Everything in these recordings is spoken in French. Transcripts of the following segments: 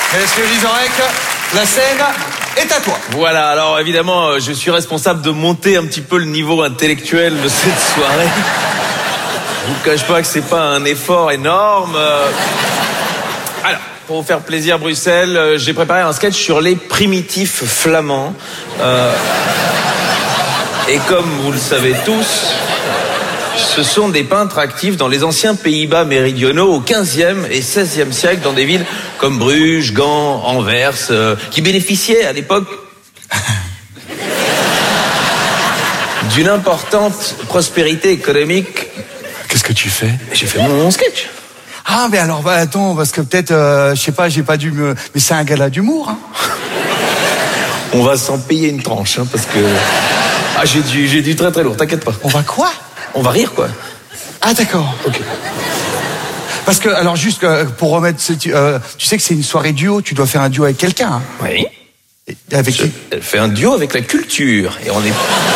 Monsieur Vizorek, la scène est à toi. Voilà, alors évidemment, je suis responsable de monter un petit peu le niveau intellectuel de cette soirée. Je vous cache pas que c'est pas un effort énorme. Alors, pour vous faire plaisir, Bruxelles, j'ai préparé un sketch sur les primitifs flamands. Et comme vous le savez tous, ce sont des peintres actifs dans les anciens Pays-Bas méridionaux au XVe et XVIe siècle, dans des villes comme Bruges, Gand, Anvers, qui bénéficiaient à l'époque d'une importante prospérité économique. Qu'est-ce que tu fais? J'ai fait mon sketch. Ah, mais alors, attends, parce que peut-être, je sais pas, j'ai pas dû me... Mais c'est un gala d'humour, hein. On va s'en payer une tranche, hein, parce que... Ah, j'ai du très très lourd, t'inquiète pas. On va quoi? On va rire, quoi. Ah, d'accord. Ok. Parce que, alors, juste pour remettre... tu sais que c'est une soirée duo, tu dois faire un duo avec quelqu'un, hein. Oui. Et avec qui? Elle fait un duo avec la culture, et on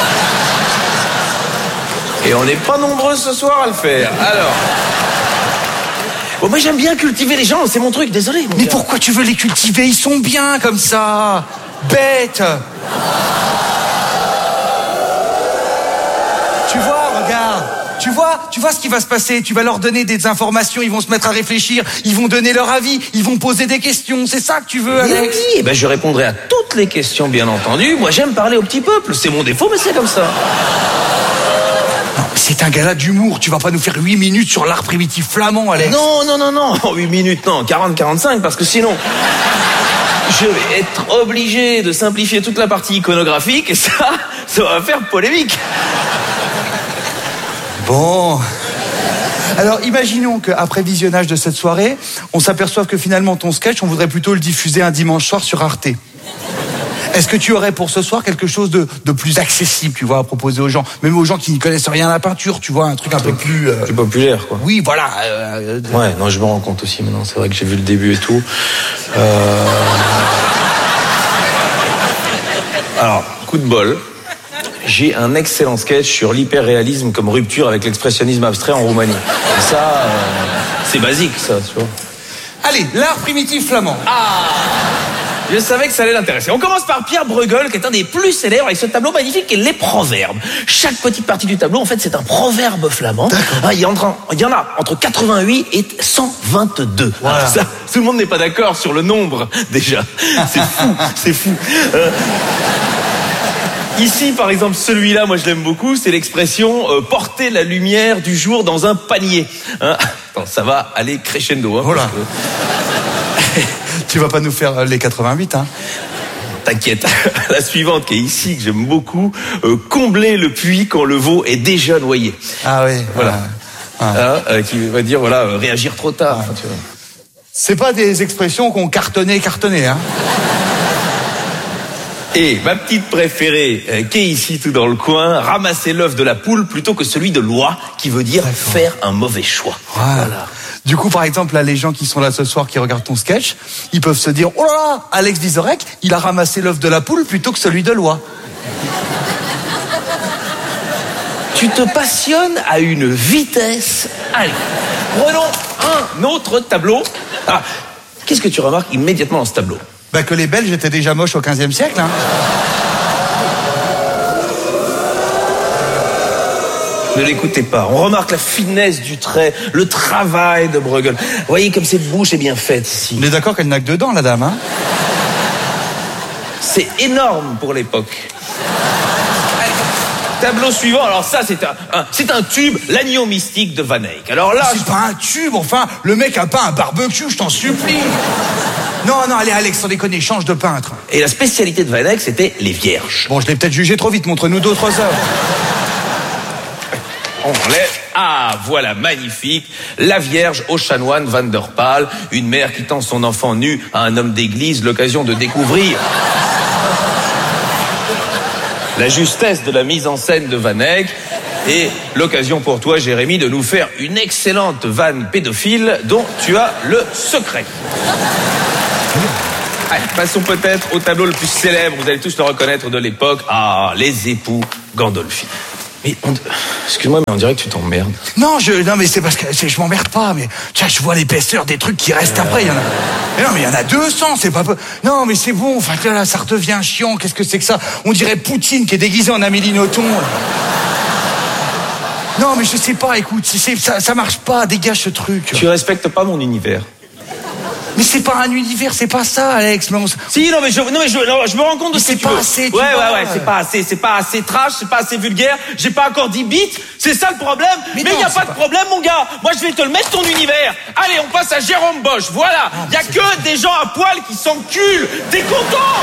n'est pas nombreux ce soir à le faire. Alors... Bon, moi j'aime bien cultiver les gens, c'est mon truc, désolé. Mais pourquoi tu veux les cultiver? Ils sont bien comme ça. Bête. Tu vois, regarde. Tu vois ce qui va se passer. Tu vas leur donner des informations, ils vont se mettre à réfléchir, ils vont donner leur avis, ils vont poser des questions. C'est ça que tu veux, Alex? Oui, ben je répondrai à toutes les questions, bien entendu. Moi j'aime parler au petit peuple, c'est mon défaut, mais c'est comme ça. C'est un gala d'humour, tu vas pas nous faire 8 minutes sur l'art primitif flamand, Alex. Non, 8 minutes, non, 40-45, parce que sinon, je vais être obligé de simplifier toute la partie iconographique, et ça va faire polémique. Bon. Alors, imaginons qu'après visionnage de cette soirée, on s'aperçoive que finalement ton sketch, on voudrait plutôt le diffuser un dimanche soir sur Arte. Est-ce que tu aurais pour ce soir quelque chose de plus accessible, tu vois, à proposer aux gens, même aux gens qui n'y connaissent rien à la peinture, tu vois, un truc un peu plus... Plus populaire, quoi. Oui, voilà. Ouais, non, je me rends compte aussi maintenant, c'est vrai que j'ai vu le début et tout. Alors, coup de bol, j'ai un excellent sketch sur l'hyperréalisme comme rupture avec l'expressionnisme abstrait en Roumanie. Et ça, c'est basique, ça, tu vois. Allez, l'art primitif flamand. Je savais que ça allait l'intéresser. On commence par Pierre Bruegel, qui est un des plus célèbres, avec ce tableau magnifique qui est les proverbes. Chaque petite partie du tableau, en fait, c'est un proverbe flamand. Il y en a entre 88 et 122. Voilà. Alors ça, tout le monde n'est pas d'accord sur le nombre, déjà. C'est fou. Ici, par exemple, celui-là, moi je l'aime beaucoup, c'est l'expression porter la lumière du jour dans un panier. Hein, attends, ça va aller crescendo. Hein, voilà. Tu vas pas nous faire les 88, hein? T'inquiète. La suivante qui est ici, que j'aime beaucoup, combler le puits quand le veau est déjà noyé. Ah oui. Voilà. Qui va dire, voilà, réagir trop tard. Enfin, tu vois. C'est pas des expressions qu'on cartonnait, hein? Et ma petite préférée, qui est ici tout dans le coin, ramasser l'œuf de la poule plutôt que celui de l'oie, qui veut dire faire un mauvais choix. Voilà. Du coup, par exemple, là, les gens qui sont là ce soir, qui regardent ton sketch, ils peuvent se dire, oh là là, Alex Vizorek, il a ramassé l'œuf de la poule plutôt que celui de l'oie. Tu te passionnes à une vitesse. Allez, prenons un autre tableau. Ah, qu'est-ce que tu remarques immédiatement dans ce tableau? Que les Belges étaient déjà moches au XVe siècle, hein. Ne l'écoutez pas. On remarque la finesse du trait, le travail de Bruegel. Vous voyez comme cette bouche est bien faite ici. On est d'accord qu'elle n'a que 2 dents, la dame, hein? C'est énorme pour l'époque. Tableau suivant, alors ça c'est un tube, l'agneau mystique de Van Eyck. Alors là, c'est pas un tube, enfin, le mec a peint un barbecue, je t'en supplie. Non, allez Alex, sans déconner, change de peintre. Et la spécialité de Van Eyck, c'était les vierges. Bon, je l'ai peut-être jugé trop vite, montre-nous d'autres œuvres. On enlève. Ah, voilà, magnifique. La Vierge au chanoine Van der Pal, une mère qui tend son enfant nu à un homme d'église, l'occasion de découvrir la justesse de la mise en scène de Van Eyck et l'occasion pour toi, Jérémy, de nous faire une excellente vanne pédophile dont tu as le secret. Allez, passons peut-être au tableau le plus célèbre, vous allez tous le reconnaître de l'époque. Ah, les époux Gandolfi. Mais excuse-moi, mais on dirait que tu t'emmerdes. Non, mais c'est parce que je m'emmerde pas, mais tiens, je vois l'épaisseur des trucs qui restent après, il y en a. Mais non, mais il y en a 200, c'est pas... Non, mais c'est bon, enfin là, ça redevient chiant, qu'est-ce que c'est que ça? On dirait Poutine qui est déguisé en Amélie Nothomb. Non, mais je sais pas, écoute, ça marche pas, dégage ce truc. Tu respectes pas mon univers. Mais c'est pas un univers, c'est pas ça, Alex. Mais Si, non, mais je me rends compte de ce que tu veux. C'est pas assez, tu ouais, vois. c'est pas assez trash, c'est pas assez vulgaire, j'ai pas encore 10 bits, c'est ça le problème. Mais non, y a c'est pas de problème, mon gars. Moi, je vais te le mettre, ton univers. Allez, on passe à Jérôme Bosch, voilà. Y a que des gens à poil qui s'enculent. T'es content?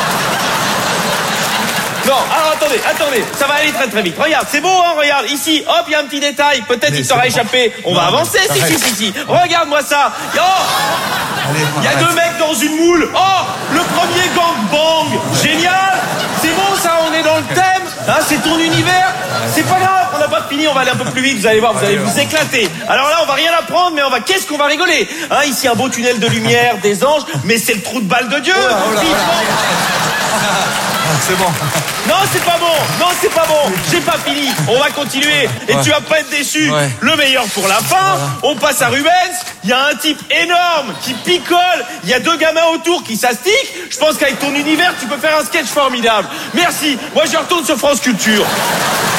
Non, alors attendez, ça va aller très très vite. Regarde, c'est beau, hein, regarde, ici, hop, il y a un petit détail, peut-être il t'aura échappé. On va avancer, si. Regarde-moi ça. Oh, il y a 2 mecs dans une moule. Oh, le premier gangbang. Génial. C'est bon ça, on est dans le thème. Hein, c'est ton univers. C'est pas grave, on n'a pas fini, on va aller un peu plus vite, vous allez voir, vous allez vous éclater. Alors là, on va rien apprendre, mais qu'est-ce qu'on va rigoler. Hein, ici, un beau tunnel de lumière, des anges, mais c'est le trou de balle de Dieu. C'est bon. Non, c'est pas bon. J'ai pas fini. On va continuer. Et tu vas pas être déçu. Ouais. Le meilleur pour la fin. On passe à Rubens. Il y a un type énorme qui picole. Il y a 2 gamins autour qui s'astiquent. Je pense qu'avec ton univers, tu peux faire un sketch formidable. Merci. Moi, je retourne sur France Culture.